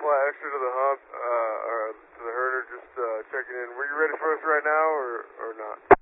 fly extra to the hub, or to the herder, just checking in. Were you ready for us right now, or not?